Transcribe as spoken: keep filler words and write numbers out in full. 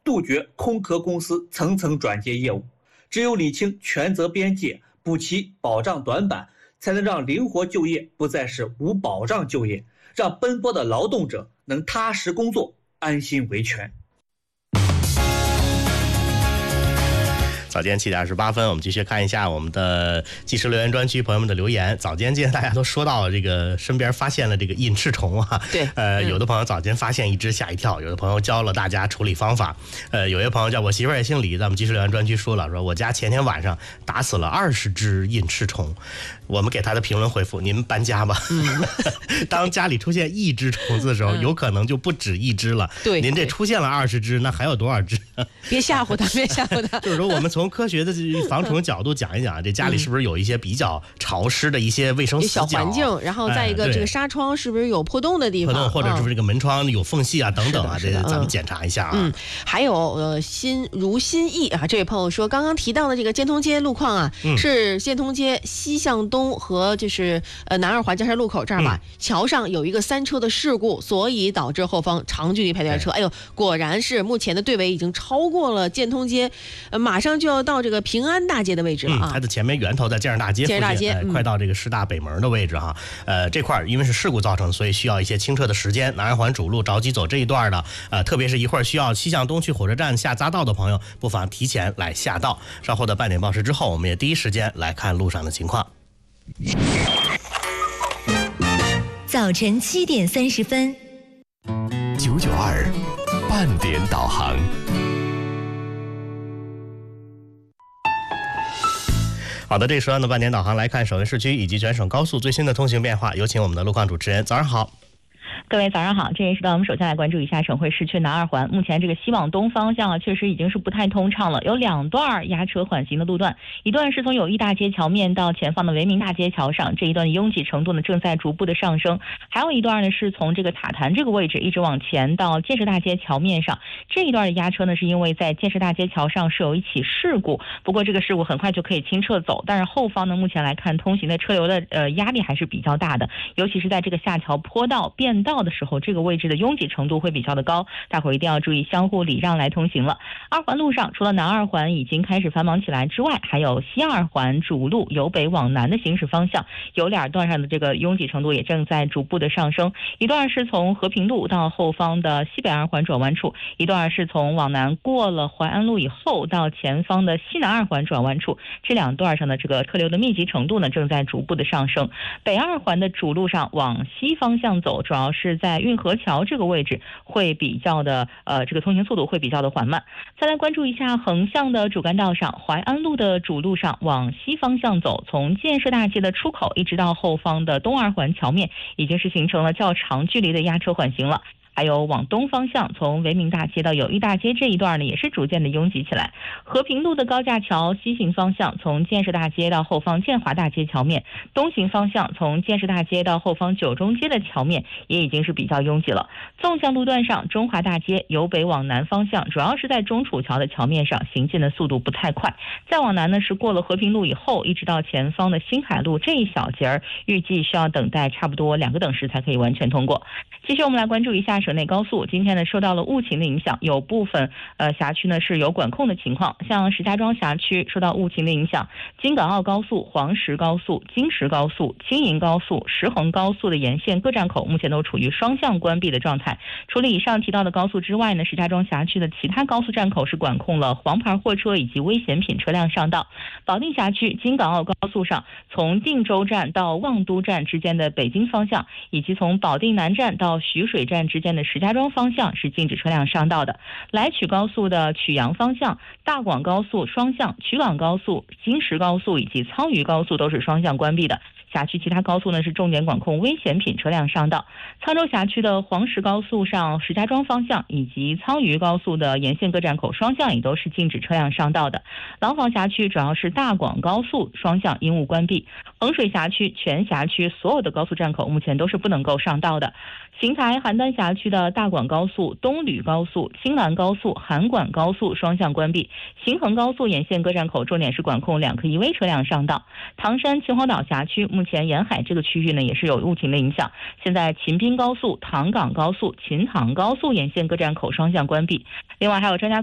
杜绝空壳公司层层转接业务。只有理清权责边界，补齐保障短板，才能让灵活就业不再是无保障就业，让奔波的劳动者能踏实工作，安心维权。 早间七点二十八分，我们继续看一下我们的即时留言专区朋友们的留言。早间今天大家都说到这个身边发现了这个隐翅虫啊， 对， 呃，有的朋友早间发现一只吓一跳，有的朋友教了大家处理方法。呃，有些朋友叫我媳妇儿也姓李，在我们即时留言专区说了，说我家前天晚上打死了二十只隐翅虫。我们给他的评论回复：您搬家吧。嗯、当家里出现一只虫子的时候，嗯、有可能就不止一只了。 对， 您这出现了二十只，那还有多少只？ 别吓唬他，别吓唬他。 就是说，我们从科学的防虫角度讲一讲，这家里是不是有一些比较潮湿的一些卫生死角、 小环境，然后再一个、哎、这个纱窗是不是有破洞的地方， 破洞或者是不是这个门窗有缝隙啊、嗯、等等啊，这咱们检查一下啊。 嗯，还有呃心如心意啊，这位朋友说，刚刚提到的这个建通街路况啊，嗯、是建通街西向东和就是是呃南二环交叉路口这儿吧、嗯，桥上有一个三车的事故，所以导致后方长距离排队车。哎呦，果然是目前的队尾已经超过了建通街，呃，马上就要到这个平安大街的位置了啊。 嗯、它的前面源头在建设大街附近， 建设大街、 呃嗯、 快到这个师大北门的位置哈。呃，这块因为是事故造成，所以需要一些清澈的时间。南二环主路着急走这一段的，呃，特别是一会儿需要西向东去火车站下匝道的朋友，不妨提前来下道。稍后的半点报时之后，我们也第一时间来看路上的情况。 早晨七点三十分， 九九二半点导航。 好的，这时段的半点导航来看首尔市区以及全省高速最新的通行变化，有请我们的路况主持人。早上好。 各位早上好，这一时段我们首先来关注一下省会市区南二环，目前这个西往东方向啊，确实已经是不太通畅了，有两段压车缓行的路段，一段是从友谊大街桥面到前方的维明大街桥上，这一段的拥挤程度呢正在逐步的上升，还有一段呢是从这个塔坛这个位置一直往前到建设大街桥面上，这一段的压车呢是因为在建设大街桥上是有一起事故，不过这个事故很快就可以清澈走，但是后方呢目前来看通行的车流的呃压力还是比较大的，尤其是在这个下桥坡道变道的时候，这个位置的拥挤程度会比较的高，大伙儿一定要注意相互礼让来通行了。二环路上除了南二环已经开始繁忙起来之外，还有西二环主路由北往南的行驶方向，有两段上的这个拥挤程度也正在逐步的上升，一段是从和平路到后方的西北二环转弯处，一段是从往南过了淮安路以后到前方的西南二环转弯处，这两段上的这个车流的密集程度呢正在逐步的上升。北二环的主路上往西方向走，主要是在运河桥这个位置会比较的呃这个通行速度会比较的缓慢。再来关注一下横向的主干道上，淮安路的主路上往西方向走，从建设大街的出口一直到后方的东二环桥面，已经是形成了较长距离的压车缓行了。还有往东方向从维明大街到友谊大街这一段呢也是逐渐的拥挤起来。和平路的高架桥西行方向从建设大街到后方建华大街桥面，东行方向从建设大街到后方九中街的桥面也已经是比较拥挤了。纵向路段上，中华大街由北往南方向主要是在中楚桥的桥面上行进的速度不太快，再往南呢是过了和平路以后一直到前方的新海路这一小节儿，预计需要等待差不多两个等时才可以完全通过。继续我们来关注一下省内高速，今天呢受到了雾情的影响，有部分呃辖区呢是有管控的情况，像石家庄辖区受到雾情的影响，京港澳高速、黄石高速、京石高速、京银高速、石衡高速的沿线各站口目前都处于双向关闭的状态。除了以上提到的高速之外呢，石家庄辖区的其他高速站口是管控了黄牌货车以及危险品车辆上道。保定辖区京港澳高速上，从定州站到望都站之间的北京方向，以及从保定南站到徐水站之间的石家庄方向是禁止车辆上道的。来曲高速的曲阳方向、大广高速双向、曲广高速、京石高速以及沧渝高速都是双向关闭的。辖区其他高速呢是重点管控危险品车辆上道。沧州辖区的黄石高速上石家庄方向以及沧渝高速的沿线各站口双向也都是禁止车辆上道的。廊坊辖区主要是大广高速双向因误关闭。衡水辖区全辖区所有的高速站口目前都是不能够上道的。邢台邯郸辖区的大广高速、东吕高速、青兰高速、函管高速双向关闭。行衡高速沿线各站口重点是管控两颗一危车辆上道。唐山秦皇岛辖区目前沿海这个区域呢也是有雾情的影响，现在秦滨高速、唐港高速、秦唐高速沿线各站口双向关闭。另外还有张家